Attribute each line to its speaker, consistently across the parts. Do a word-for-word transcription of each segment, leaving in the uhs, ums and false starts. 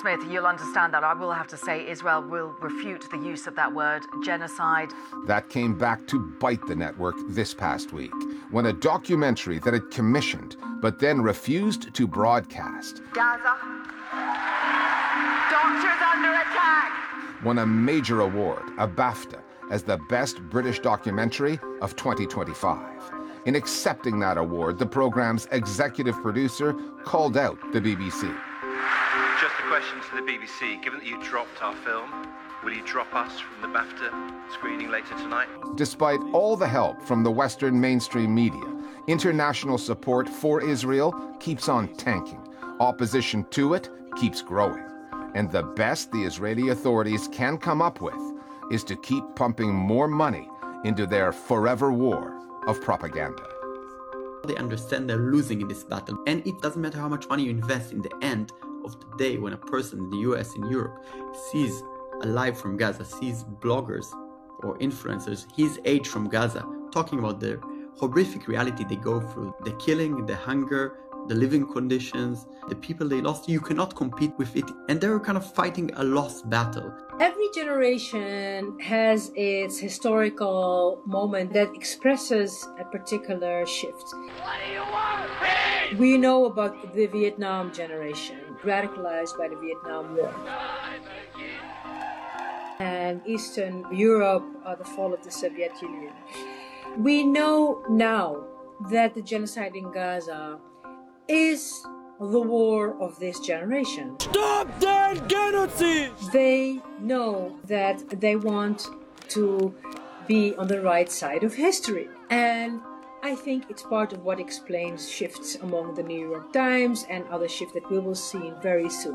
Speaker 1: Smith, you'll understand that. I will have to say Israel will refute the use of that word, genocide.
Speaker 2: That came back to bite the network this past week, when a documentary that it commissioned but then refused to broadcast,
Speaker 1: Gaza, doctors under attack,
Speaker 2: won a major award, a BAFTA, as the best British documentary of twenty twenty-five. In accepting that award, the program's executive producer called out the B B C.
Speaker 3: Just a question to the B B C. Given that you dropped our film, will you drop us from the BAFTA screening later tonight?
Speaker 2: Despite all the help from the Western mainstream media, international support for Israel keeps on tanking. Opposition to it keeps growing. And the best the Israeli authorities can come up with is to keep pumping more money into their forever war of propaganda.
Speaker 4: They understand they're losing in this battle. And it doesn't matter how much money you invest in the end of the day when a person in the U S, in Europe, sees a live from Gaza, sees bloggers or influencers his age from Gaza talking about the horrific reality they go through, the killing, the hunger, the living conditions, the people they lost. You cannot compete with it. And they're kind of fighting a lost battle.
Speaker 5: Every generation has its historical moment that expresses a particular shift.
Speaker 6: What do you want? Peace!
Speaker 5: We know about the Vietnam generation, radicalized by the Vietnam War. And Eastern Europe, uh, the fall of the Soviet Union. We know now that the genocide in Gaza is the war of this generation.
Speaker 6: Stop that genocide!
Speaker 5: They know that they want to be on the right side of history. And I think it's part of what explains shifts among the New York Times and other shifts that we will see very soon.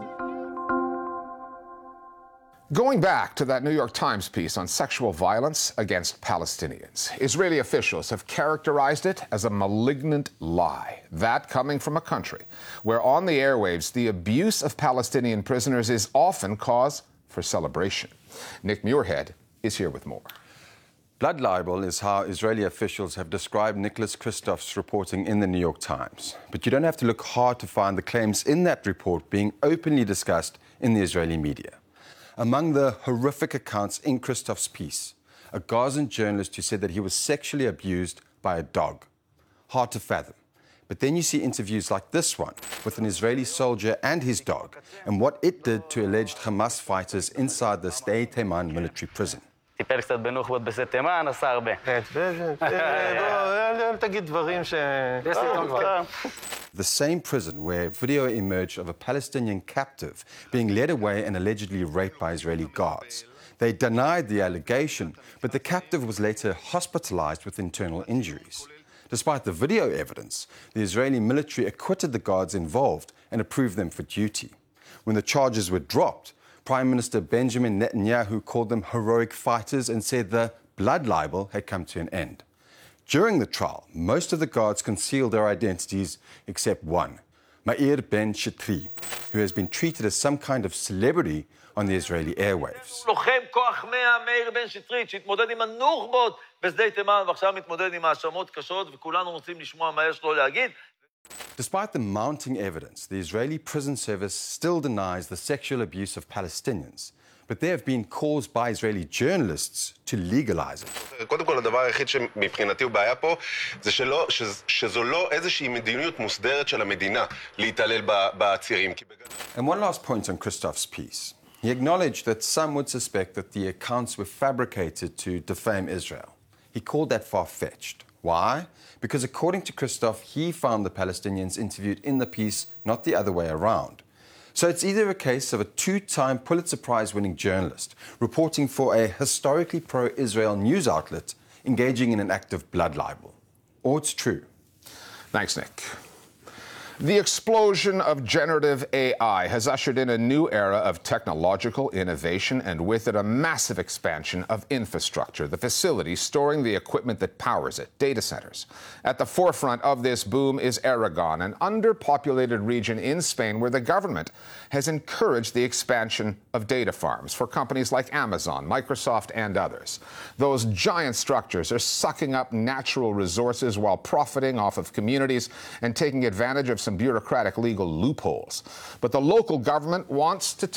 Speaker 2: Going back to that New York Times piece on sexual violence against Palestinians, Israeli officials have characterized it as a malignant lie. That coming from a country where on the airwaves the abuse of Palestinian prisoners is often cause for celebration. Nick Muirhead is here with more.
Speaker 7: Blood libel is how Israeli officials have described Nicholas Kristof's reporting in the New York Times. But you don't have to look hard to find the claims in that report being openly discussed in the Israeli media. Among the horrific accounts in Kristof's piece, a Gazan journalist who said that he was sexually abused by a dog. Hard to fathom. But then you see interviews like this one with an Israeli soldier and his dog and what it did to alleged Hamas fighters inside the Sde Teiman military prison.
Speaker 8: טיפל קצת בנוח'בות בשדה תימן, עשה הרבה.
Speaker 9: אל תגיד דברים ש...
Speaker 7: The same prison where video emerged of a Palestinian captive being led away and allegedly raped by Israeli guards. They denied the allegation, but the captive was later hospitalized with internal injuries. Despite the video evidence, the Israeli military acquitted the guards involved and approved them for duty. When the charges were dropped, Prime Minister Benjamin Netanyahu called them heroic fighters and said the blood libel had come to an end. During the trial, most of the guards concealed their identities except one, Meir Ben Shetri, who has been treated as some kind of celebrity on the Israeli airwaves.
Speaker 10: לוחם כוח מאה, מאיר בן שטרית, שהתמודד עם הנוח'בות בשדה תימן, ועכשיו מתמודד עם האשמות קשות, וכולנו רוצים לשמוע מה יש לו להגיד.
Speaker 7: Despite the mounting evidence, the Israeli prison service still denies the sexual abuse of Palestinians. But there have been calls by Israeli journalists to legalize it.
Speaker 9: קודם כל, הדבר היחיד שמבחינתי הוא בעיה פה, זה שלא, שזו לא איזושהי מדיניות מוסדרת של המדינה להתעלל בעצירים.
Speaker 7: And one last point on Kristof's piece. He acknowledged that some would suspect that the accounts were fabricated to defame Israel. He called that far-fetched. Why? Because according to Kristof, he found the Palestinians interviewed in the piece, not the other way around. So it's either a case of a two-time Pulitzer Prize-winning journalist reporting for a historically pro-Israel news outlet engaging in an act of blood libel, or it's true.
Speaker 2: Thanks, Nick. The explosion of generative A I has ushered in a new era of technological innovation and with it a massive expansion of infrastructure, the facilities storing the equipment that powers it, data centers. At the forefront of this boom is Aragon, an underpopulated region in Spain where the government has encouraged the expansion of data farms for companies like Amazon, Microsoft, and others. Those giant structures are sucking up natural resources while profiting off of communities and taking advantage of some bureaucratic legal loopholes. But the local government wants to